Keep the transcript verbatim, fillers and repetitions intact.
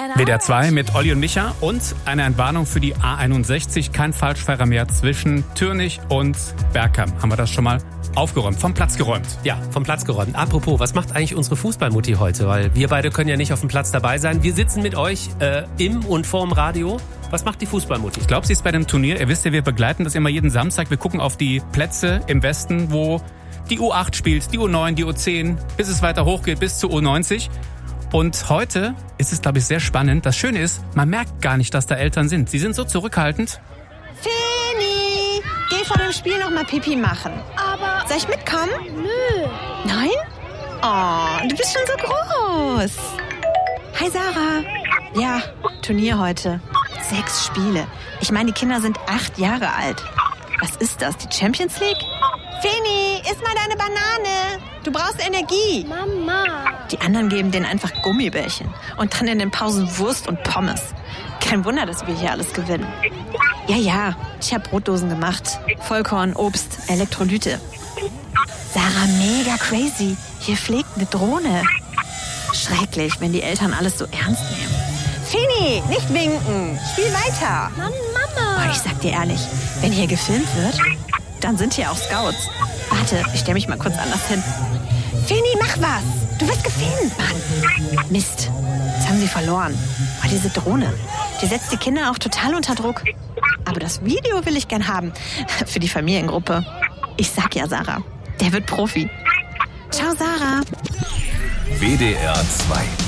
W D R zwei mit Olli und Micha und eine Entwarnung für die A einundsechzig. Kein Falschfahrer mehr zwischen Türnich und Bergkamp. Haben wir das schon mal aufgeräumt, vom Platz geräumt. Ja, vom Platz geräumt. Apropos, was macht eigentlich unsere Fußballmutti heute? Weil wir beide können ja nicht auf dem Platz dabei sein. Wir sitzen mit euch äh, im und vorm Radio. Was macht die Fußballmutti? Ich glaube, sie ist bei dem Turnier. Ihr wisst ja, wir begleiten das immer jeden Samstag. Wir gucken auf die Plätze im Westen, wo die U acht spielt, die U neun, die U zehn, bis es weiter hochgeht, bis zur U neunzig. Und heute ist es, glaube ich, sehr spannend. Das Schöne ist, man merkt gar nicht, dass da Eltern sind. Sie sind so zurückhaltend. Feni, geh vor dem Spiel noch mal Pipi machen. Aber... Soll ich mitkommen? Nö. Nein? Oh, du bist schon so groß. Hi, Sarah. Ja, Turnier heute. Sechs Spiele. Ich meine, die Kinder sind acht Jahre alt. Was ist das, die Champions League? Feni, iss mal deine Banane. Du brauchst Energie. Mama. Die anderen geben denen einfach Gummibärchen und dann in den Pausen Wurst und Pommes. Kein Wunder, dass wir hier alles gewinnen. Ja, ja, ich habe Brotdosen gemacht. Vollkorn, Obst, Elektrolyte. Sarah, mega crazy. Hier fliegt eine Drohne. Schrecklich, wenn die Eltern alles so ernst nehmen. Feni, nicht winken. Spiel weiter. Mann, Mama. Oh, ich sag dir ehrlich, wenn hier gefilmt wird, dann sind hier auch Scouts. Warte, ich stell mich mal kurz anders hin. Feni, mach was. Du wirst gefilmt, Mann. Mist, jetzt haben sie verloren. Oh, diese Drohne, die setzt die Kinder auch total unter Druck. Aber das Video will ich gern haben. Für die Familiengruppe. Ich sag ja, Sarah, der wird Profi. Ciao, Sarah. W D R zwei